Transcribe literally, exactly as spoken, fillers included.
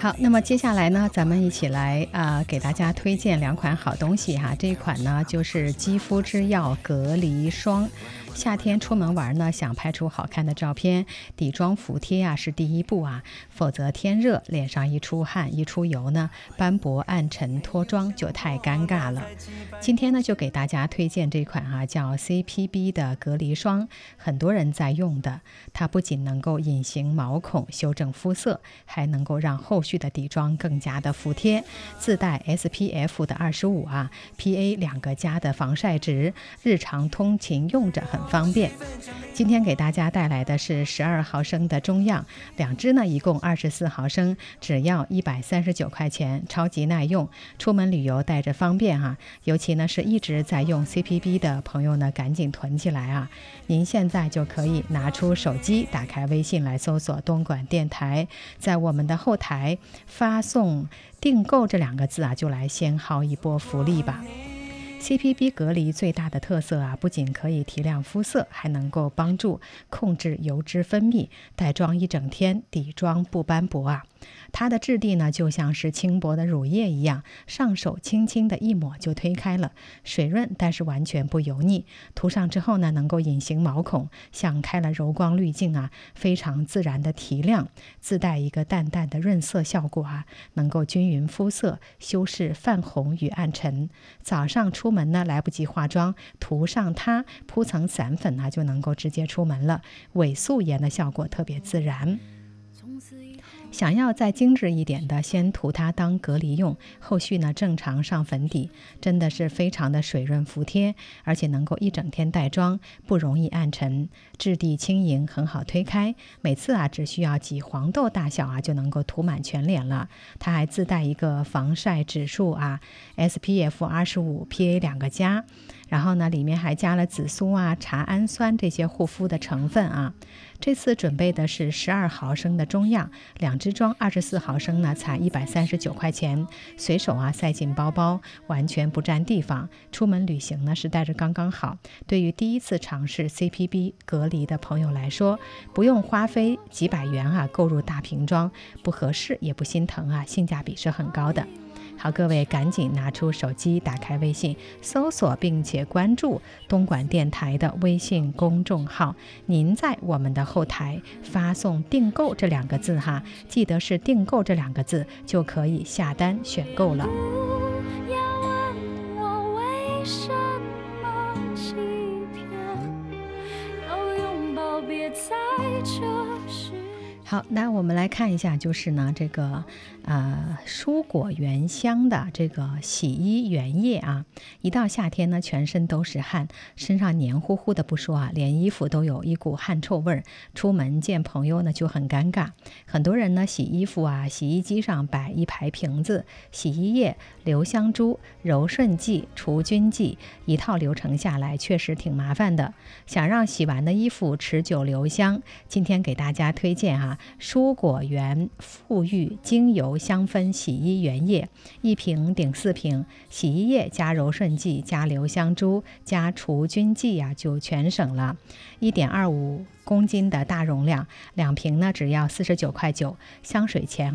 好，那么接下来呢，咱们一起来啊、呃，给大家推荐两款好东西哈。这一款呢就是肌肤之钥隔离霜。夏天出门玩呢，想拍出好看的照片，底妆服贴啊是第一步啊，否则天热，脸上一出汗一出油呢，斑驳暗沉脱妆就太尴尬了。今天呢就给大家推荐这款啊叫 C P B 的隔离霜，很多人在用的。它不仅能够隐形毛孔、修正肤色，还能够让后续的底妆更加的服帖，自带 S P F 的二十五啊 P A 两个加的防晒值，日常通勤用着很方便。今天给大家带来的是十二毫升的中样，两支呢一共二十四毫升，只要一百三十九块钱，超级耐用，出门旅游带着方便啊。尤其呢是一直在用 C P B 的朋友呢，赶紧囤起来啊！您现在就可以拿出手机，打开微信来搜索东莞电台，在我们的后台发送订购这两个字啊，就来先薅一波福利吧。C P B 隔离最大的特色啊，不仅可以提亮肤色，还能够帮助控制油脂分泌，带妆一整天底妆不斑驳啊。它的质地呢就像是轻薄的乳液一样，上手轻轻的一抹就推开了，水润但是完全不油腻。涂上之后呢，能够隐形毛孔，像开了柔光滤镜啊，非常自然的提亮，自带一个淡淡的润色效果啊，能够均匀肤色，修饰泛红与暗沉。早上出门呢来不及化妆，涂上它，铺层散粉啊就能够直接出门了，伪素颜的效果特别自然。想要再精致一点的，先涂它当隔离用，后续呢正常上粉底，真的是非常的水润服帖，而且能够一整天带妆，不容易暗沉，质地轻盈，很好推开。每次啊只需要挤黄豆大小啊就能够涂满全脸了。它还自带一个防晒指数啊 S P F 二十五 P A 两个加，然后呢里面还加了紫苏啊、茶氨酸这些护肤的成分啊。这次准备的是十二毫升的中样，两支装二十四毫升呢，才一百三十九块钱，随手啊塞进包包，完全不占地方。出门旅行呢是带着刚刚好。对于第一次尝试 C P B 隔离的朋友来说，不用花费几百元啊购入大瓶装，不合适也不心疼啊，性价比是很高的。好，各位赶紧拿出手机，打开微信，搜索并且关注东莞电台的微信公众号。您在我们的后台发送订购这两个字哈，记得是订购这两个字，就可以下单选购了。 不要问我为什么欺骗，要拥抱别在这时。 好，那我们来看一下，就是呢，这个呃蔬果原香的这个洗衣原液啊，一到夏天呢，全身都是汗，身上黏糊糊的不说啊，连衣服都有一股汗臭味儿，出门见朋友呢就很尴尬。很多人呢洗衣服啊，洗衣机上摆一排瓶子，洗衣液、留香珠、柔顺剂、除菌剂，一套流程下来确实挺麻烦的。想让洗完的衣服持久留香，今天给大家推荐啊。蔬果园馥郁精油香氛洗衣原液，一瓶顶四瓶，洗衣液加柔顺剂加留香珠加除菌剂啊，就全省了。一点二五公斤的大容量，两瓶呢只要四十九块九，香水钱